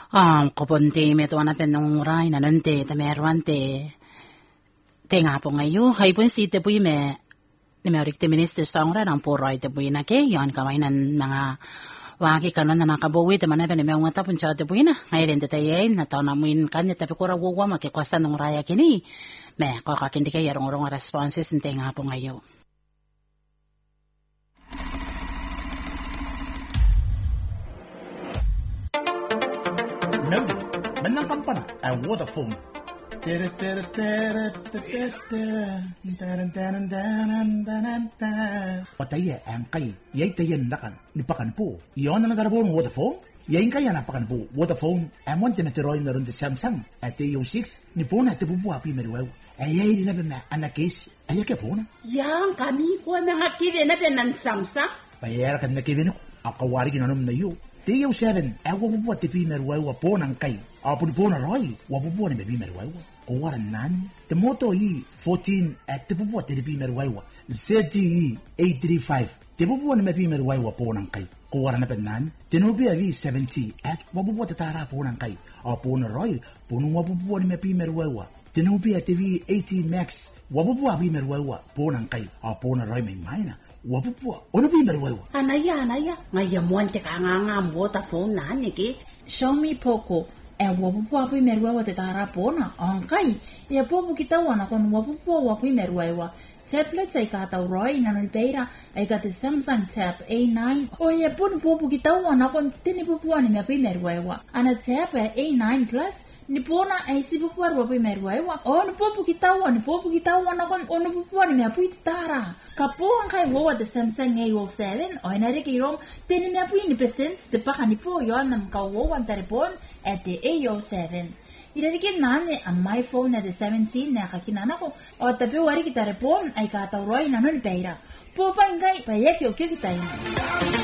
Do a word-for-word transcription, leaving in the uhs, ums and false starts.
Um, koponte me to na penong rai na nante ta merwante te nga po ngayo hay po si te po me ni merik te minister song ra nang po rai te po na ke yon kamay nan mga wagi kanon na nakabuwi te manay ni mga tapon cha te po na ngay rin te tayen na taw na muin kanya tapi ko ra wawa makikwasa nung raya kini me ko kakindi kay yarong rong responses te nga po ngayo. Melody, menang kampana, and waterphone. Pataya ang kay, yay tayan nakan, nipakan po. Iyon na nagarabong waterphone? Yayin kaya napakan po, waterphone, and one timeteroy na rin the Samsung at A O six, ni po na tipupuha pimeriwaw. Ay ay din na anakis, ay ka po na. Yang kami ko mga TV na ng Samsung. Bayar kan na kivin ko, akawari ginanom na yu. T O seven, ay wapupuha tipimerwaw po ng kay. Apun po na roy, wapupuha ni mebimerwaw. Kuwaran nan, temoto yi fourteen at tipupuha tipimerwaw. Z T E eight thirty-five, tipupuha ni mebimerwaw po ng kay. Kuwaran na penan, tinubia vi seventy at wapupuha tatara po ng kay. Apun na roy, punong wapupuha ni mebimerwaw. Tinubia T V eighty Max, wapupuha bimerwaw po ng kay. Apun na roy may maina. Wapupuha, ano bimerwaw? Anaya, anaya. Ngayon mo ang teka nga nga ang waterphone na, niki. Xiaomi Poco, e wapupuha bimerwaw te tara po na. Ang kay, e popo kita wana kon wapupuha bimerwaw. Tablet ay kataw roy na nalpeira ay kata Samsung Tab A nine. O e pun popo kita wana kon tinipupuha ni me bimerwaw. Ana Tab A nine Plus, nipona ay sipupuar wa bimerwaw. O nipopo kita wana, nipopo kita wana kon o nipupuha ni me apuit tara. Kapo ang kay wawa the Samsung A O seven o inari kay rom tini me apuit ni present te paka nipo yon nam kawawa ang taripon at the A O seven. Irarikin nane ang my phone na the seventeen na kakinana ko o tapi wari kita repon ay kataw roy na nulpeira. Po pa ingay payek yo kyo kita yun.